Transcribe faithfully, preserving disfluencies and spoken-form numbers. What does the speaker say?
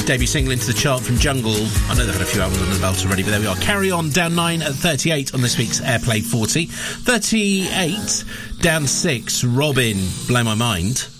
debut single into the chart from Jungle. I know they've had a few albums under the belt already, but there we are. Carry On, down nine at thirty-eight on this week's Airplay forty. thirty-eight, down six, Robin, Blow My Mind.